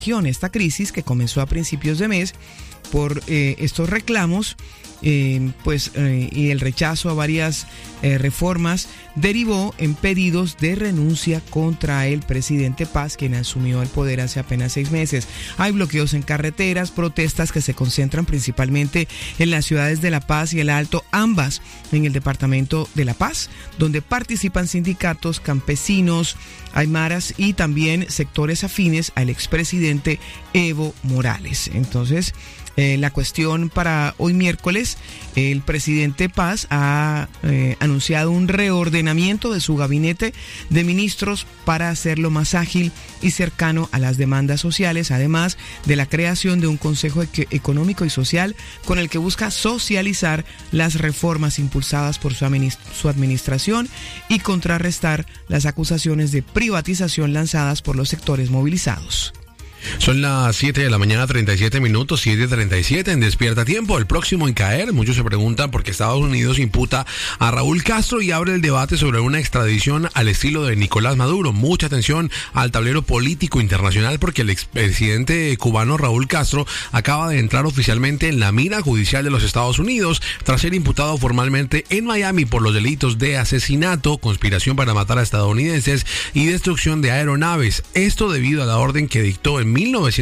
esta crisis que comenzó a principios de mes por estos reclamos y el rechazo a varias reformas derivó en pedidos de renuncia contra el presidente Paz, quien asumió el poder hace apenas 6 meses. Hay bloqueos en carreteras, protestas que se concentran principalmente en las ciudades de La Paz y El Alto, ambas en el departamento de La Paz, donde participan sindicatos, campesinos, aymaras y también sectores afines al expresidente Evo Morales. Entonces, la cuestión para hoy miércoles, el presidente Paz ha anunciado un reordenamiento de su gabinete de ministros para hacerlo más ágil y cercano a las demandas sociales, además de la creación de un Consejo Económico y Social con el que busca socializar las reformas impulsadas por su administración y contrarrestar las acusaciones de privatización lanzadas por los sectores movilizados. Son las 7 de la mañana, 37 minutos, 7:37 en Despierta Tiempo. El próximo en caer, muchos se preguntan por qué Estados Unidos imputa a Raúl Castro y abre el debate sobre una extradición al estilo de Nicolás Maduro. Mucha atención al tablero político internacional porque el expresidente cubano Raúl Castro acaba de entrar oficialmente en la mira judicial de los Estados Unidos tras ser imputado formalmente en Miami por los delitos de asesinato, conspiración para matar a estadounidenses y destrucción de aeronaves. Esto debido a la orden que dictó en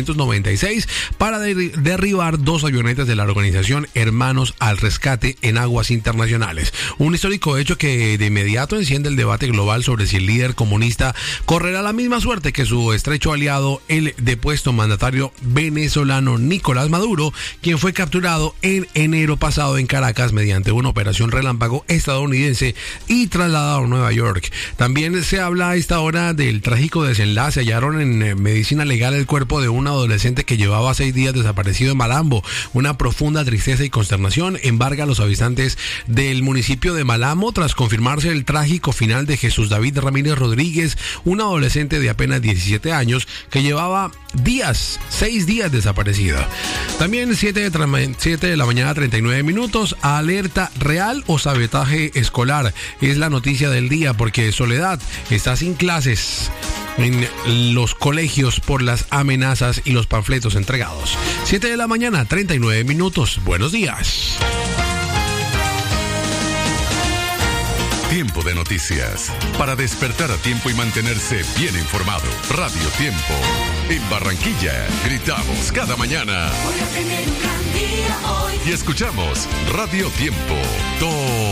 1996 para derribar 2 avionetas de la organización Hermanos al Rescate en aguas internacionales. Un histórico hecho que de inmediato enciende el debate global sobre si el líder comunista correrá la misma suerte que su estrecho aliado, el depuesto mandatario venezolano Nicolás Maduro, quien fue capturado en enero pasado en Caracas mediante una operación relámpago estadounidense y trasladado a Nueva York. También se habla a esta hora del trágico desenlace. Hallaron en medicina legal el cuerpo de un adolescente que llevaba 6 días desaparecido en Malambo. Una profunda tristeza y consternación embarga a los habitantes del municipio de Malambo tras confirmarse el trágico final de Jesús David Ramírez Rodríguez, un adolescente de apenas 17 años que llevaba 6 días desaparecida. También 7 de la mañana, 39 minutos, alerta real o sabotaje escolar. Es la noticia del día porque Soledad está sin clases en los colegios por las amenazas y los panfletos entregados. 7 de la mañana, 39 minutos. Buenos días. Tiempo de noticias. Para despertar a tiempo y mantenerse bien informado. Radio Tiempo. En Barranquilla, gritamos cada mañana. Voy a tener un gran día hoy. Y escuchamos Radio Tiempo.